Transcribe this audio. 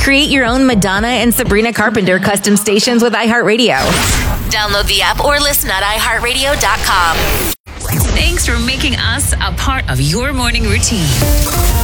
Create your own Madonna and Sabrina Carpenter custom stations with iHeartRadio. Download the app or listen at iHeartRadio.com. Thanks for making us a part of your morning routine.